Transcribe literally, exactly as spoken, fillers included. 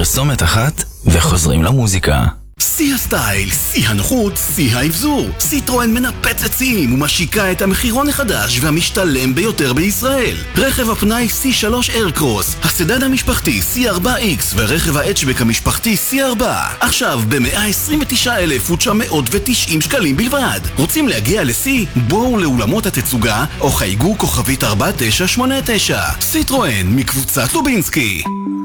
פרסומת אחת וחוזרים למוזיקה. שיא הסטייל, שיא הנוחות, שיא האבזור. סיטרואן מנפצת שיאים ומשיקה את המחירון החדש והמשתלם ביותר בישראל. רכב הפנאי סי שלוש איירקרוס, הסדן המשפחתי סי ארבע איקס ורכב ההצ'בק המשפחתי סי ארבע. עכשיו ב-מאה עשרים ותשעה אלף ותשע מאות ותשעים שקלים בלבד. רוצים להגיע לסי? בואו לאולמות התצוגה או חייגו כוכבית ארבע תשע שמונה תשע. סיטרואן מקבוצת לובינסקי.